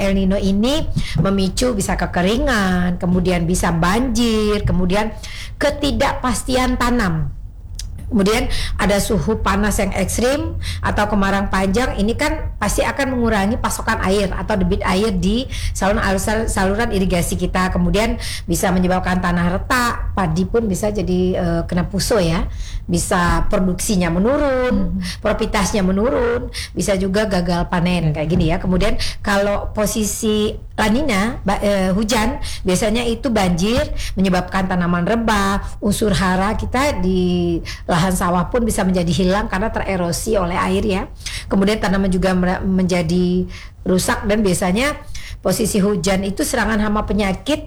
El Nino ini memicu bisa kekeringan, kemudian bisa banjir, kemudian ketidakpastian tanam. Kemudian ada suhu panas yang ekstrim atau kemarau panjang, ini kan pasti akan mengurangi pasokan air atau debit air di saluran irigasi kita. Kemudian bisa menyebabkan tanah retak, padi pun bisa jadi kena puso ya, bisa produksinya menurun, profitasnya menurun, bisa juga gagal panen kayak gini ya. Kemudian kalau posisi La Nina, hujan, biasanya itu banjir, menyebabkan tanaman rebah, unsur hara kita di lahan sawah pun bisa menjadi hilang karena tererosi oleh air ya. Kemudian tanaman juga menjadi rusak, dan biasanya posisi hujan itu serangan hama penyakit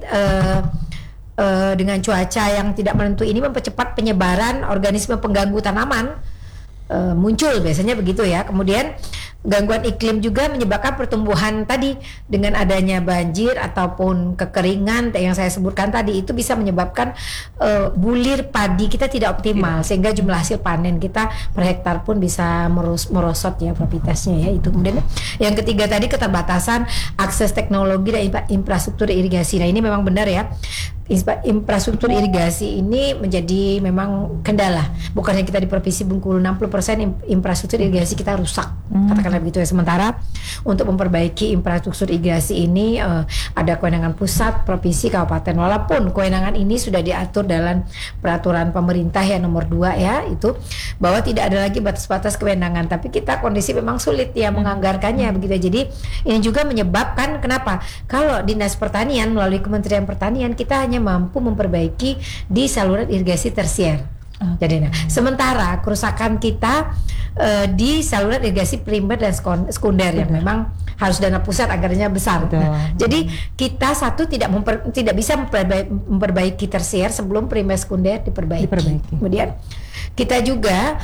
dengan cuaca yang tidak menentu ini mempercepat penyebaran organisme pengganggu tanaman muncul, biasanya begitu ya. Kemudian gangguan iklim juga menyebabkan pertumbuhan tadi, dengan adanya banjir ataupun kekeringan yang saya sebutkan tadi, itu bisa menyebabkan bulir padi kita tidak optimal, sehingga jumlah hasil panen kita per hektar pun bisa merosot ya profitasnya ya. Itu kemudian yang ketiga tadi, keterbatasan akses teknologi dan infrastruktur irigasi. Nah ini memang benar ya, infrastruktur irigasi ini menjadi memang kendala. Bukan hanya kita di Provinsi Bengkulu, 60% infrastruktur irigasi kita rusak, katakanlah begitu ya. Sementara untuk memperbaiki infrastruktur irigasi ini ada kewenangan pusat, provinsi, kabupaten. Walaupun kewenangan ini sudah diatur dalam peraturan pemerintah yang nomor 2 ya, itu bahwa tidak ada lagi batas-batas kewenangan, tapi kita kondisi memang sulit ya menganggarkannya begitu. Jadi ini juga menyebabkan kenapa kalau Dinas Pertanian melalui Kementerian Pertanian kita hanya mampu memperbaiki di saluran irigasi tersier. Jadi sementara kerusakan kita di saluran irigasi primer dan sekunder yang memang harus dana pusat anggarannya besar. Jadi kita tidak bisa memperbaiki tersier sebelum primer sekunder diperbaiki. Kemudian kita juga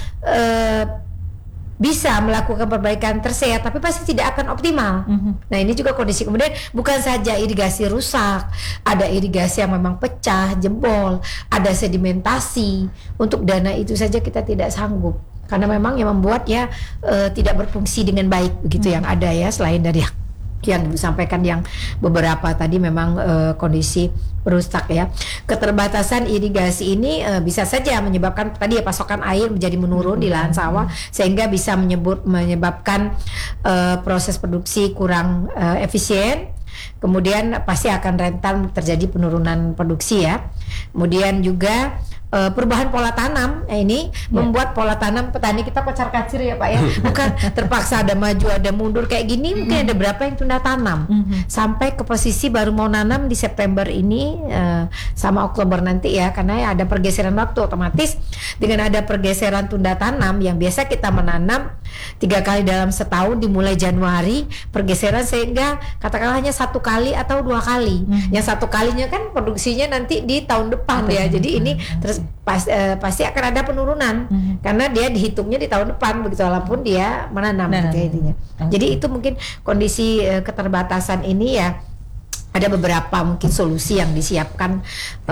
bisa melakukan perbaikan tersier, tapi pasti tidak akan optimal. Nah ini juga kondisi. Kemudian bukan saja irigasi rusak, ada irigasi yang memang pecah, jebol, ada sedimentasi. Untuk dana itu saja kita tidak sanggup, karena memang yang membuat ya tidak berfungsi dengan baik begitu yang ada ya. Selain dari yang disampaikan yang beberapa tadi memang kondisi rusak ya. Keterbatasan irigasi ini bisa saja menyebabkan tadi ya pasokan air menjadi menurun di lahan sawah, sehingga bisa menyebabkan proses produksi kurang efisien. Kemudian pasti akan rentan terjadi penurunan produksi ya. Kemudian juga perubahan pola tanam ini membuat pola tanam petani kita kocar-kacir ya Pak ya. Bukan terpaksa ada maju ada mundur kayak gini, mungkin ada berapa yang tunda tanam sampai ke posisi baru mau nanam di September ini sama Oktober nanti ya, karena ya ada pergeseran waktu. Otomatis dengan ada pergeseran tunda tanam yang biasa kita menanam 3 kali dalam setahun dimulai Januari, pergeseran sehingga katakanlah hanya 1 kali atau 2 kali. Yang 1 kalinya kan produksinya nanti di tahun depan ya. Jadi ini terus pasti akan ada penurunan karena dia dihitungnya di tahun depan begitu, walaupun dia menanam gitu intinya. Jadi itu mungkin kondisi keterbatasan ini ya. Ada beberapa mungkin solusi yang disiapkan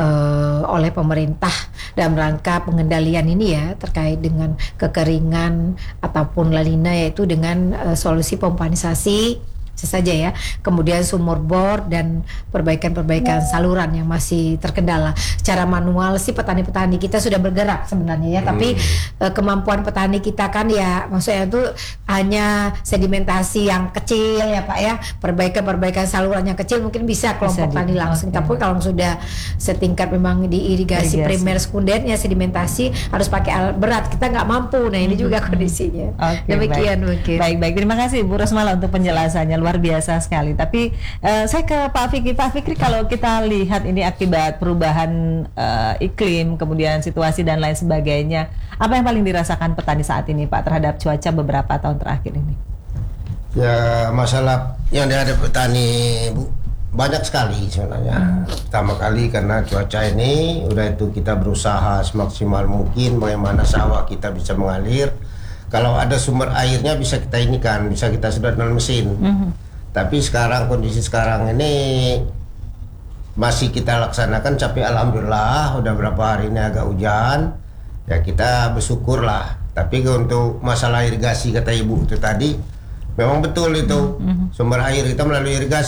oleh pemerintah dalam rangka pengendalian ini ya, terkait dengan kekeringan ataupun La Nina, yaitu dengan solusi pompanisasi saja ya, kemudian sumur bor dan perbaikan saluran yang masih terkendala. Secara manual sih petani-petani kita sudah bergerak sebenarnya ya, tapi kemampuan petani kita kan ya maksudnya itu hanya sedimentasi yang kecil ya Pak ya, perbaikan saluran yang kecil mungkin bisa kelompok tani langsung. Tapi kalau sudah setingkat memang di irigasi primer sekundernya sedimentasi harus pakai alat berat, kita nggak mampu. Nah ini juga kondisinya. Demikian mungkin. Baik, terima kasih Bu Rosmala untuk penjelasannya, luar biasa sekali. Tapi saya ke Pak Fikri, kalau kita lihat ini akibat perubahan iklim, kemudian situasi dan lain sebagainya, apa yang paling dirasakan petani saat ini Pak terhadap cuaca beberapa tahun terakhir ini? Ya masalah yang dihadapi petani Bu banyak sekali sebenarnya. Pertama kali karena cuaca ini, udah itu kita berusaha semaksimal mungkin bagaimana sawah kita bisa mengalir. Kalau ada sumber airnya bisa kita bisa kita sedot dengan mesin. Tapi sekarang kondisi sekarang ini masih kita laksanakan, tapi alhamdulillah udah berapa hari ini agak hujan. Ya kita bersyukur lah. Tapi untuk masalah irigasi kata Ibu itu tadi, memang betul itu. Sumber air kita melalui irigasi.